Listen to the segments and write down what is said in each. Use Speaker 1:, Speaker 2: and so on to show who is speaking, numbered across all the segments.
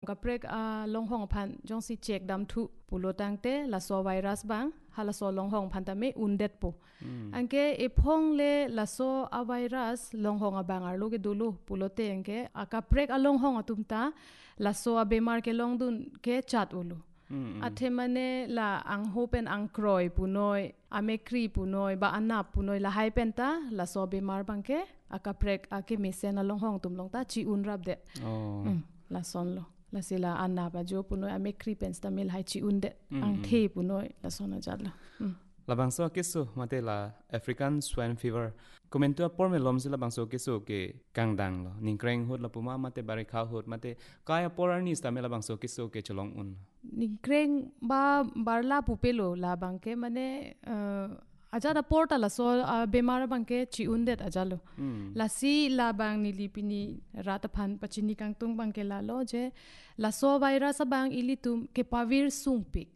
Speaker 1: kaprek long hong phan jong si check dam thu pulotangte la so virus bang hala so long hong phan ta me undet po anke e phong le la so a virus long hong abang ar lo ke dulu pulote anke akaprek a long hong atumta la so a bemar ke long dun ke chat ulu athe mane la ang hopen ang kroi punoi amekri punoi ba anap punoi la hai penta la so bemar bangke akaprek ake mesen a long hong tum long ta chi un rap de la son lo la sila anap a jo punoi amekri pen stamil hai chi un de ang the punoi la son a jat la
Speaker 2: la bangso kisu mate la African swine fever komento por me lom sila bangso kisu ke kangdang lo ningkreng hot la puma mate bari kha hot mate kaya porani stamela bangso kisu ke cholong un
Speaker 1: ningkreng ba barla pupelo la bangke mane ajada porta la so bemara bangke chi undet ajalo la si la bang ni lipini rataphan pachini kangtung bangke la lo je la so virus bang ilitum ke pavir sungpik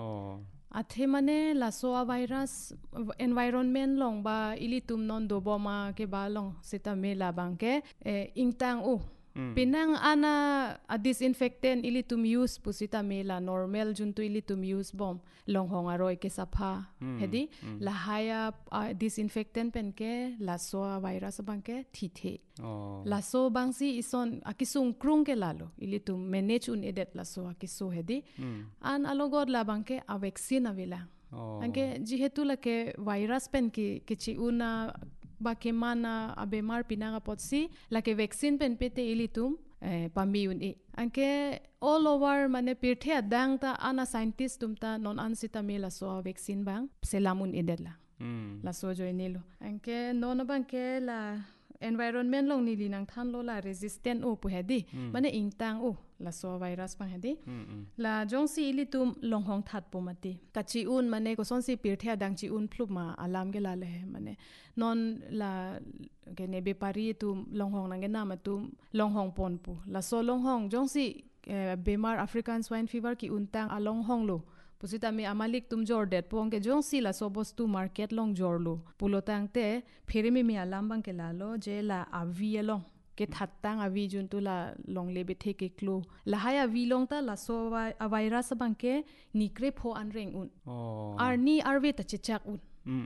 Speaker 1: athe mane la so virus environment long ba ilitum non do boma ke ba long sita me la bangke ingtang pinang ana a disinfectant ilitum use pusita me la normal juntu ilitum use bom long hong aroi ke sapha hedi la haya disinfectant pen ke la so virus bangke thithe la so bangsi ison akisung krung ke lalo ilitum manage un edet la so akisu hedi an alogod la bangke a vaccine avila anke jihetu la ke virus pen ki kichi una ba kemana abemar pinanga potsi la ke vaccine pen pete ilitum pamiun anke all over mane pirthe adang ta ana scientist tumta non ansita mela so vaccine bang selamun edela la so joinelo anke non bangke la environment long ni linang than lo la resistant pu hedi mane ingtang la so virus bang hedi la jongsi ilitum long hong that pomati kachi un mane ko sonsi pirthe adang chi un phlup ma alam ge la le mane non la ke ne be pari tu long hong nang ge na ma tu long hong pon pu la so long hong jongsi bemar African swine fever ki untang along hong lo pusita mi amalik tum jor det pong ke jongsi la so bos tu market long jor lo pulotang te phirimi mi alam bang ke la lo je la avi long ke thattang avi jun tu la long lebe the ke klo la haya vi long ta la so a virus bang ke nikre pho an reng un arni arve ta chechak un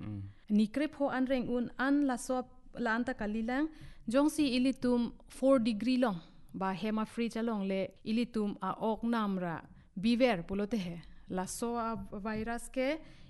Speaker 1: nikre pho an reng un an la so la anta kalilang jongsi ilitum 4 degree long ba hema free chalong le ilitum a ok namra beware pulote he la so virus ke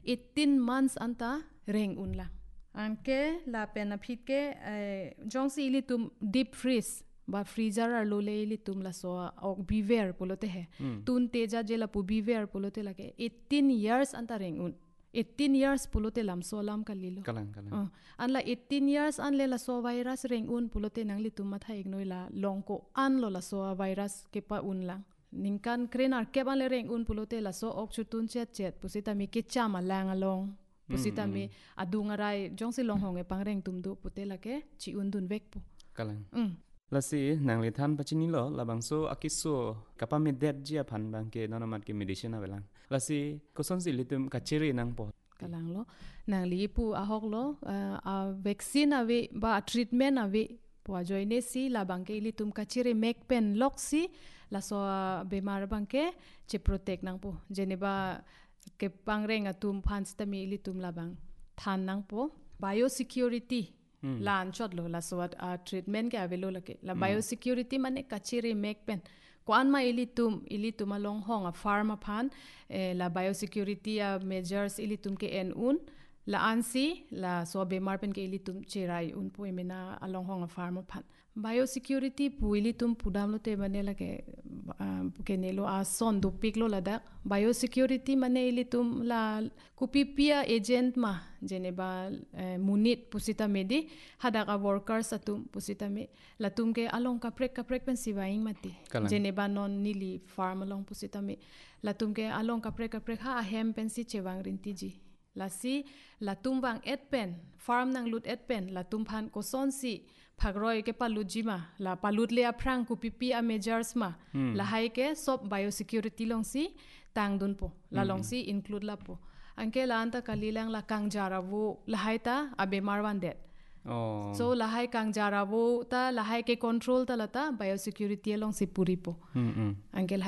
Speaker 1: 18 months anta reng un la anke la penafit ke jongsi ilitum deep freeze ba freezer ar lo le ilitum la so ok beware pulote he tun teja jela pu beware pulote la ke 18 years anta reng un 18 years pulote lam so lam kalilo
Speaker 2: kalang
Speaker 1: an la 18 years an le la so virus reng un pulote nang litum matha ignoi la longko an lo la so virus ke pa un lang ningkan krenar ke ban le reng un pulote la so ok chutun chet pusita mi ke chama lang along pusita mi adungarai jongsi long hong e pangreng tumdu putela ke chi un dun vek pu
Speaker 2: kalang la si nang le than pachini lo la bangso akiso kapame det jia phan bangke nonamat ke medicine avelang la si koson si litum kachiri nang po
Speaker 1: kalang lo nang li pu ahok lo a vaccine ave ba treatment ave po joine si la bangke litum kachiri mek pen loksi la so bemar bangke che protect nang po jeneba ke pangreng atum phan stami litum labang than nang po biosecurity lan chot lo la so treatment ke avelo lake la biosecurity mane kachiri mek pen kwan ma ilitum along hong a pharma phan la biosecurity measures ilitum ke en un la ansi la so bemar pen ke ilitum cherai un po emena along hong a pharma phan biosecurity pu ilitum pudam lo te mane la ke nelo a son do piklo la da biosecurity mane ilitum la kupipia agent ma jeneba munit pusita medi hadaka workers atum pusita me latum ke along kaprek pen siwaing mati jeneba non nili farm along pusita me latum ke along kaprek ha hem pen si chewang rinti ji lasi latum wang et pen farm nang lut et pen latum phan ko son si phagroi ke palujima la palut le aprang ku pipi a measures ma la hai ke sop biosecurity long si tang dun po la long si include la po anke la anta kalilang la kang jarawu la hai ta abe marwan det so la hai kang jarawu ta la hai ke control ta lata biosecurity long si puri po anke